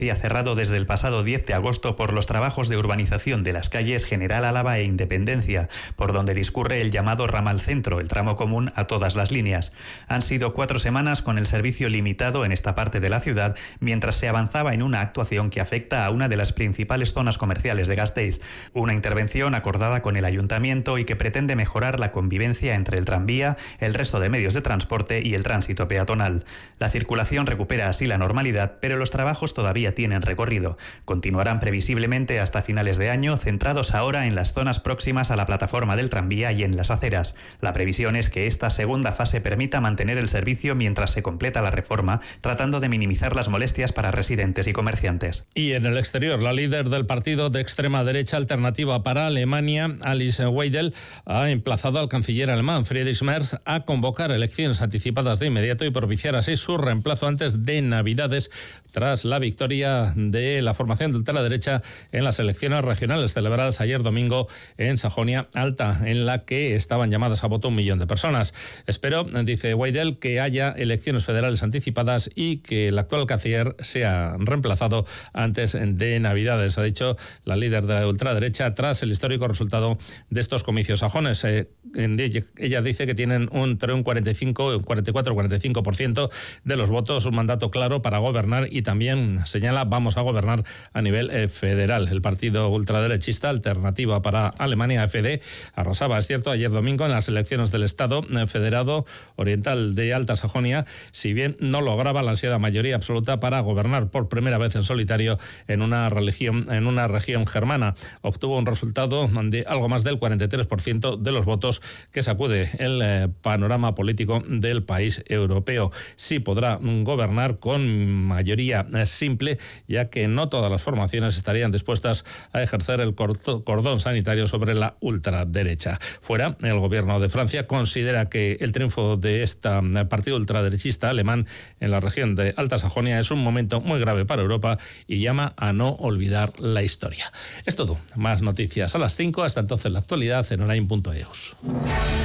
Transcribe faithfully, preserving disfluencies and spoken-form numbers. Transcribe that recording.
cerrado desde el pasado diez de agosto por los trabajos de urbanización de las calles General Álava e Independencia, por donde discurre el llamado ramal centro, el tramo común a todas las líneas. Han sido cuatro semanas con el servicio limitado en esta parte de la ciudad, mientras se avanzaba en una actuación que afecta a una de las principales zonas comerciales de Gasteiz. Una intervención acordada con el ayuntamiento y que pretende mejorar la convivencia entre el tranvía, el resto de medios de transporte y el tránsito peatonal. La circulación recupera así la normalidad, pero los trabajos todavía tienen recorrido. Continuarán previsiblemente hasta finales de año, centrados ahora en las zonas próximas a la plataforma del tranvía y en las aceras. La previsión es que esta segunda fase permita mantener el servicio mientras se completa la reforma, tratando de minimizar las molestias para residentes y comerciantes. Y en el exterior, la líder del partido de extrema derecha Alternativa para Alemania, Alice Weidel, ha emplazado al canciller alemán Friedrich Merz a convocar elecciones anticipadas de inmediato y propiciar así su reemplazo antes de Navidades, tras la victoria de la formación de ultraderecha en las elecciones regionales celebradas ayer domingo en Sajonia Alta, en la que estaban llamadas a voto un millón de personas. Espero, dice Weidel, que haya elecciones federales anticipadas y que el actual canciller sea reemplazado antes de Navidades, ha dicho la líder de la ultraderecha tras el histórico resultado de estos comicios sajones. Eh, ella dice que tienen un, entre un cuarenta y cinco, un cuarenta y cuatro, cuarenta y cinco por ciento de los votos, un mandato claro para gobernar, y también señala vamos a gobernar a nivel eh, federal. El partido ultraderechista Alternativa para Alemania, A F D, arrasaba, es cierto, ayer domingo en las elecciones del Estado eh, Federado Oriental de Alta Sajonia, si bien no lograba la ansiada mayoría absoluta para gobernar por primera vez en solitario en una región, en una región germana. Obtuvo un resultado de algo más del cuarenta y tres por ciento de los votos, que sacude el eh, panorama político del país europeo. Sí podrá gobernar con mayoría eh, simple, ya que no todas las formaciones estarían dispuestas a ejercer el cordón sanitario sobre la ultraderecha. Fuera, el gobierno de Francia considera que el triunfo de este partido ultraderechista alemán en la región de Alta Sajonia es un momento muy grave para Europa y llama a no olvidar la historia. Es todo. Más noticias a las cinco. Hasta entonces, la actualidad en online punto e u.